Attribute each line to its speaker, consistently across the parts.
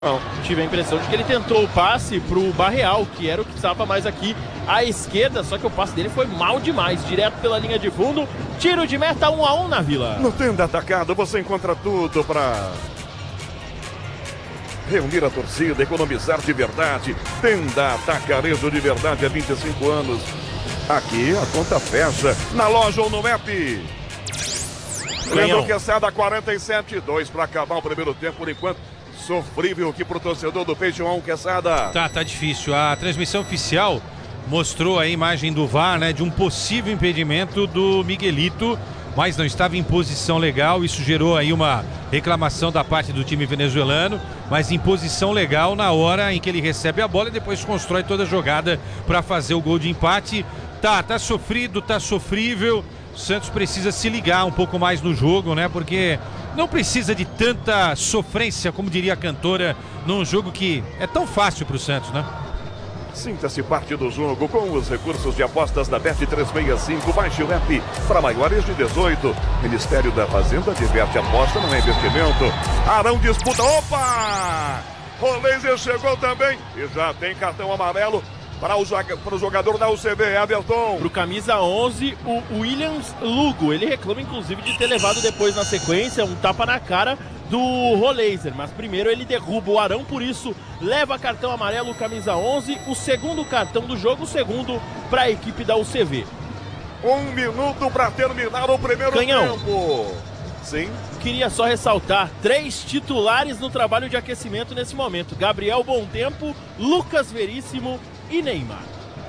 Speaker 1: Não, tive a impressão de que ele tentou o passe pro Barreal, que era o que estava mais aqui à esquerda, só que o passe dele foi mal demais, direto pela linha de fundo, tiro de meta 1-1 na Vila.
Speaker 2: No Tenda Atacado você encontra tudo para reunir a torcida, economizar de verdade. Tenda Atacarejo de verdade há 25 anos. Aqui a conta fecha, na loja ou no app. Leandro Quesada, 47-2 para acabar o primeiro tempo por enquanto. Sofrível aqui pro torcedor do Peixe 1, Quesada.
Speaker 3: Tá difícil. A transmissão oficial mostrou a imagem do VAR, né, de um possível impedimento do Miguelito, mas não estava em posição legal. Isso gerou aí uma reclamação da parte do time venezuelano, mas em posição legal na hora em que ele recebe a bola e depois constrói toda a jogada para fazer o gol de empate. Tá sofrido, tá sofrível. O Santos precisa se ligar um pouco mais no jogo, né? Porque não precisa de tanta sofrência, como diria a cantora, num jogo que é tão fácil para o Santos, né?
Speaker 2: Sinta-se parte do jogo com os recursos de apostas da Bet365. Baixe o app para maiores de 18. Ministério da Fazenda diverte aposta, não é investimento. Arão disputa. Opa! Roleiser chegou também e já tem cartão amarelo para o jogador da UCB, Everton.
Speaker 1: Pro camisa 11, o Williams Lugo. Ele reclama, inclusive, de ter levado depois na sequência um tapa na cara do Roleiser. Mas primeiro ele derruba o Arão, por isso leva cartão amarelo o camisa 11. O segundo cartão do jogo, o segundo para a equipe da UCV.
Speaker 2: 1 minuto para terminar o primeiro tempo. Sim.
Speaker 1: Queria só ressaltar 3 titulares no trabalho de aquecimento nesse momento. Gabriel Bontempo, Lucas Veríssimo e Neymar.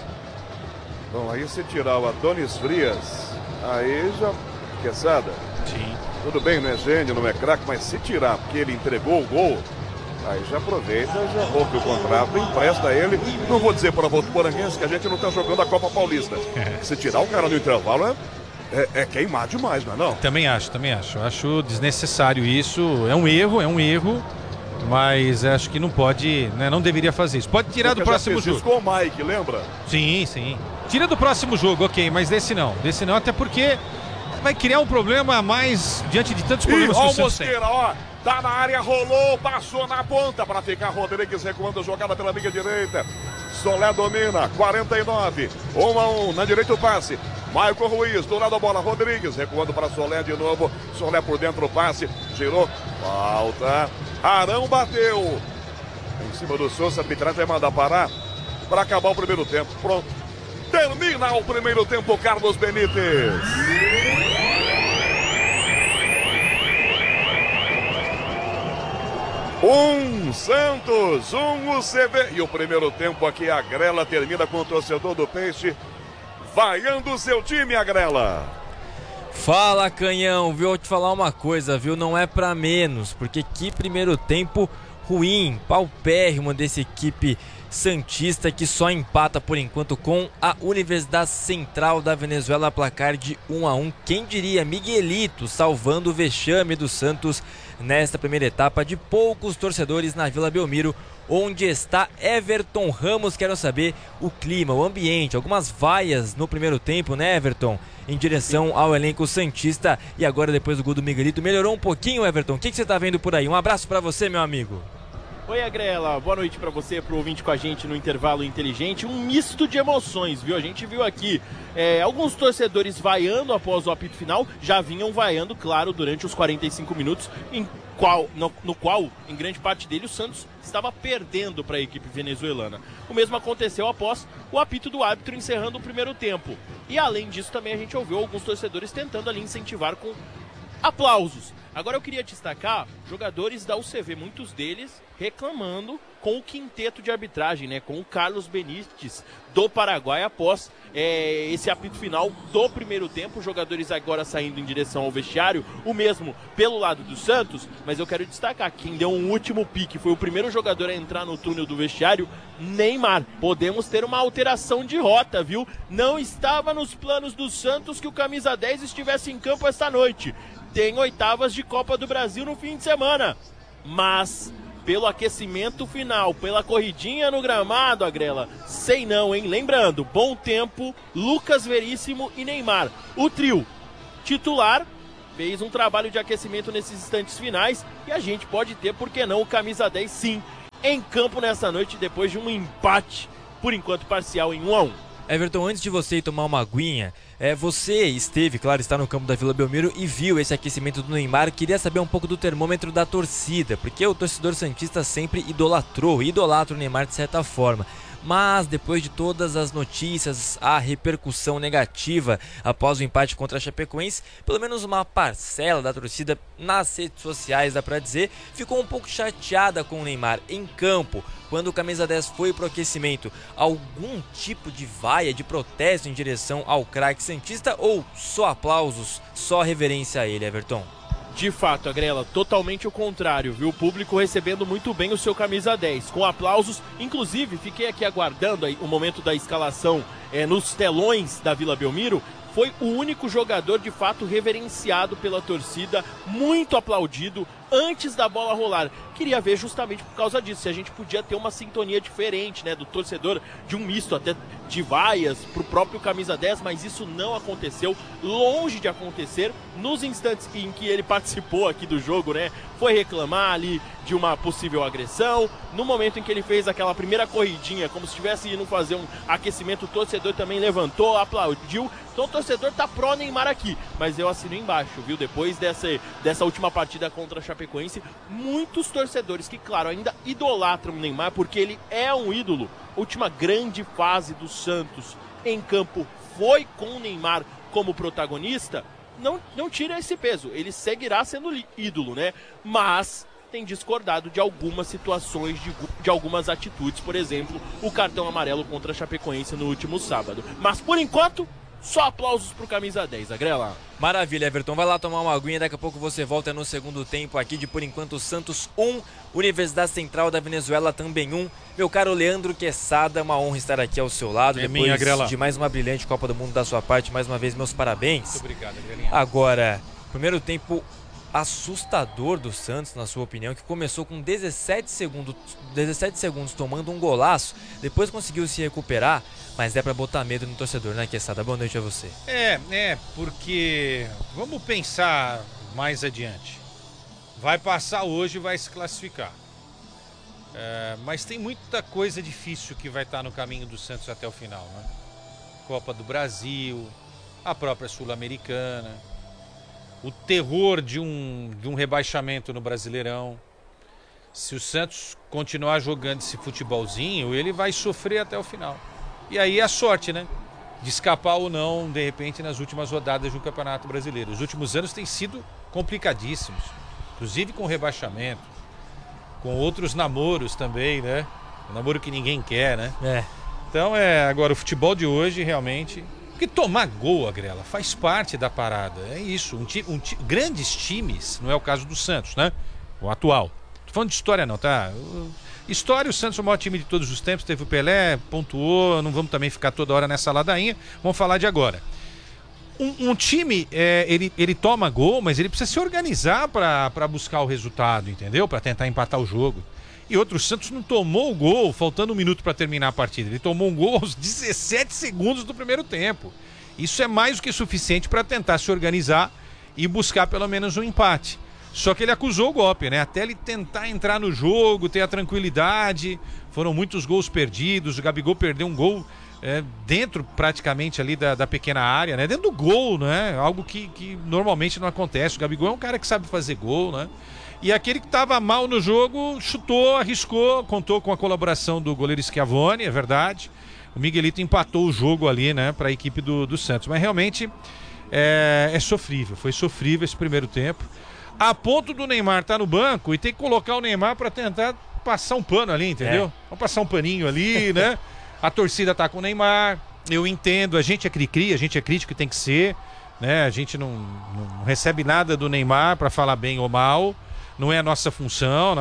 Speaker 2: Bom, aí se tirar o Adonis Frias, aí já... Quesada.
Speaker 3: Sim.
Speaker 2: Tudo bem, não é gênio, não é craque, mas se tirar porque ele entregou o gol, aí já aproveita, já rompe o contrato, empresta ele. Não vou dizer para Votuporanguense que a gente não tá jogando a Copa Paulista. Se tirar o cara no intervalo é queimar demais, não é não?
Speaker 3: Também acho. Acho desnecessário isso. É um erro. Mas acho que não pode, né? Não deveria fazer isso. Pode tirar do próximo jogo.
Speaker 2: Com o Mike, lembra?
Speaker 3: Sim. Tira do próximo jogo, ok, mas desse não, até porque vai criar um problema a mais diante de tantos problemas que o Santos tem.
Speaker 2: Ó, tá na área, rolou, passou na ponta para ficar Rodrigues recuando a jogada pela linha direita. Solé domina, 49, 1-1, na direita o passe. Maicon Ruiz, do lado da bola, Rodrigues recuando para Solé de novo. Solé por dentro o passe, girou, falta. Arão bateu em cima do Souza, a arbitragem vai mandar parar para acabar o primeiro tempo. Pronto, termina o primeiro tempo, Carlos Benítez. Santos, UCB. E o primeiro tempo aqui, a Grela termina com o torcedor do Peixe vaiando o seu time, a Grela.
Speaker 4: Fala, Canhão, viu? Vou te falar uma coisa, viu? Não é pra menos, porque que primeiro tempo ruim, paupérrimo dessa equipe santista que só empata por enquanto com a Universidade Central da Venezuela, placar de 1-1. Quem diria, Miguelito salvando o vexame do Santos nesta primeira etapa de poucos torcedores na Vila Belmiro, onde está Everton Ramos. Quero saber o clima, o ambiente, algumas vaias no primeiro tempo, né, Everton? Em direção ao elenco santista. E agora, depois do gol do Miguelito, melhorou um pouquinho, Everton? O que você tá vendo por aí? Um abraço pra você, meu amigo.
Speaker 1: Oi, Agrela, boa noite pra você, pro ouvinte com a gente no Intervalo Inteligente. Um misto de emoções, viu? A gente viu aqui alguns torcedores vaiando após o apito final, já vinham vaiando, claro, durante os 45 minutos, no qual, em grande parte dele, o Santos estava perdendo para a equipe venezuelana. O mesmo aconteceu após o apito do árbitro encerrando o primeiro tempo. E além disso, também a gente ouviu alguns torcedores tentando ali incentivar com aplausos. Agora eu queria destacar jogadores da UCV, muitos deles reclamando com o quinteto de arbitragem, né? Com o Carlos Benítez do Paraguai após esse apito final do primeiro tempo. Jogadores agora saindo em direção ao vestiário, o mesmo pelo lado do Santos, mas eu quero destacar quem deu um último pique, foi o primeiro jogador a entrar no túnel do vestiário, Neymar. Podemos ter uma alteração de rota, viu? Não estava nos planos do Santos que o camisa 10 estivesse em campo esta noite. Tem oitavas de Copa do Brasil no fim de semana, mas pelo aquecimento final, pela corridinha no gramado, Agrela, sei não, hein? Lembrando, Bontempo, Lucas Veríssimo e Neymar. O trio titular fez um trabalho de aquecimento nesses instantes finais e a gente pode ter, por que não, o camisa 10 sim, em campo nessa noite, depois de um empate, por enquanto parcial, em 1-1.
Speaker 4: Everton, antes de você ir tomar uma aguinha, você esteve, claro, está no campo da Vila Belmiro e viu esse aquecimento do Neymar. Queria saber um pouco do termômetro da torcida, porque o torcedor santista sempre idolatra o Neymar de certa forma. Mas depois de todas as notícias, a repercussão negativa após o empate contra a Chapecoense, pelo menos uma parcela da torcida nas redes sociais, dá pra dizer, ficou um pouco chateada com o Neymar em campo. Quando o camisa 10 foi pro aquecimento, algum tipo de vaia, de protesto em direção ao craque santista ou só aplausos, só reverência a ele, Everton?
Speaker 1: De fato, Agrela, totalmente o contrário, viu? O público recebendo muito bem o seu camisa 10, com aplausos. Inclusive, fiquei aqui aguardando o momento da escalação nos telões da Vila Belmiro. Foi o único jogador de fato reverenciado pela torcida, muito aplaudido antes da bola rolar. Queria ver justamente por causa disso, se a gente podia ter uma sintonia diferente, né, do torcedor, de um misto até de vaias pro próprio camisa 10, mas isso não aconteceu, longe de acontecer. Nos instantes em que ele participou aqui do jogo, né, foi reclamar ali de uma possível agressão. No momento em que ele fez aquela primeira corridinha, como se estivesse indo fazer um aquecimento, o torcedor também levantou, aplaudiu. Então o torcedor tá pró Neymar aqui, mas eu assino embaixo, viu? Depois dessa última partida contra a Chapecoense, muitos torcedores que, claro, ainda idolatram o Neymar, porque ele é um ídolo. Última grande fase do Santos em campo foi com o Neymar como protagonista. Não tira esse peso, ele seguirá sendo ídolo, né? Mas tem discordado de algumas situações, de algumas atitudes, por exemplo, o cartão amarelo contra a Chapecoense no último sábado. Mas por enquanto, só aplausos pro camisa 10, Agrela.
Speaker 4: Maravilha, Everton. Vai lá tomar uma aguinha, daqui a pouco você volta no segundo tempo aqui de Por Enquanto Santos 1, Universidade Central da Venezuela também 1. Meu caro Leandro Quesada, uma honra estar aqui ao seu lado, depois de mais uma brilhante Copa do Mundo da sua parte. Mais uma vez, meus parabéns.
Speaker 3: Muito obrigado, Agrelinha.
Speaker 4: Agora, primeiro tempo assustador do Santos, na sua opinião, que começou com 17 segundos tomando um golaço, depois conseguiu se recuperar, mas é pra botar medo no torcedor, né, Quesada? Boa noite a você.
Speaker 3: Porque vamos pensar mais adiante. Vai passar hoje e vai se classificar. Mas tem muita coisa difícil que vai estar no caminho do Santos até o final, né? Copa do Brasil, a própria Sul-Americana, o terror de um rebaixamento no Brasileirão. Se o Santos continuar jogando esse futebolzinho, ele vai sofrer até o final. E aí a sorte, né? De escapar ou não, de repente, nas últimas rodadas do Campeonato Brasileiro. Os últimos anos têm sido complicadíssimos, inclusive com rebaixamento, com outros namoros também, né? O namoro que ninguém quer, né? Então, agora o futebol de hoje realmente... Porque tomar gol, Agrela, faz parte da parada. É isso. Grandes times, não é o caso do Santos, né? O atual. Tô falando de história não, tá? História, o Santos é o maior time de todos os tempos. Teve o Pelé, pontuou. Não vamos também ficar toda hora nessa ladainha. Vamos falar de agora. Um time, ele toma gol, mas ele precisa se organizar para buscar o resultado, entendeu? Para tentar empatar o jogo. E outro, o Santos não tomou o gol faltando 1 minuto para terminar a partida. Ele tomou um gol aos 17 segundos do primeiro tempo. Isso é mais do que suficiente para tentar se organizar e buscar pelo menos um empate. Só que ele acusou o golpe, né? Até ele tentar entrar no jogo, ter a tranquilidade. Foram muitos gols perdidos. O Gabigol perdeu um gol dentro praticamente ali da pequena área, né? Dentro do gol, né? Algo que normalmente não acontece. O Gabigol é um cara que sabe fazer gol, né? E aquele que estava mal no jogo chutou, arriscou, contou com a colaboração do goleiro Schiavone, é verdade. O Miguelito empatou o jogo ali, né, para a equipe do Santos. Mas realmente é sofrível, foi sofrível esse primeiro tempo. A ponto do Neymar estar no banco e ter que colocar o Neymar para tentar passar um pano ali, entendeu? Vamos passar um paninho ali, né? A torcida tá com o Neymar, eu entendo, a gente é cri-cri, a gente é crítico, tem que ser, né? A gente não recebe nada do Neymar para falar bem ou mal. Não é a nossa função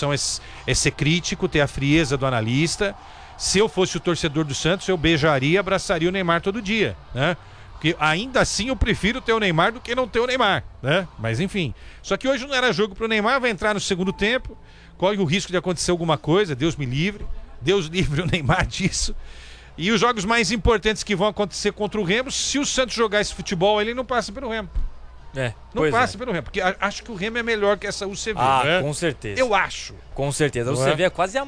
Speaker 3: é ser crítico, ter a frieza do analista. Se eu fosse o torcedor do Santos, eu beijaria, abraçaria o Neymar todo dia, né? Porque ainda assim eu prefiro ter o Neymar do que não ter o Neymar, né? Mas enfim, só que hoje não era jogo pro Neymar, vai entrar no segundo tempo, corre o risco de acontecer alguma coisa, Deus me livre, Deus livre o Neymar disso. E os jogos mais importantes que vão acontecer contra o Remo, se o Santos jogar esse futebol, ele não passa pelo Remo. Não passa pelo Remo, porque acho que o Remo é melhor que essa UCV, né?
Speaker 4: Com certeza.
Speaker 3: Eu acho.
Speaker 4: Com certeza. A
Speaker 3: Não
Speaker 4: UCV é quase